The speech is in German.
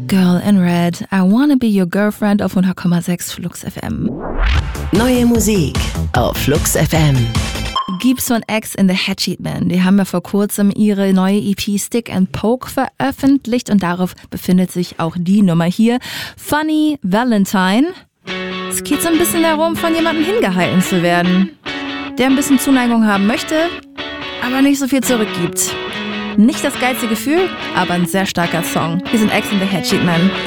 Girl in Red, I Wanna Be Your Girlfriend auf 100,6 Flux FM. Neue Musik auf Flux FM. Gibt's von X in the Hatchetmen. Die haben ja vor kurzem ihre neue EP Stick and Poke veröffentlicht und darauf befindet sich auch die Nummer hier. Funny Valentine. Es geht so ein bisschen darum, von jemandem hingehalten zu werden, der ein bisschen Zuneigung haben möchte, aber nicht so viel zurückgibt. Nicht das geilste Gefühl, aber ein sehr starker Song. Wir sind X in the Hatchetmen.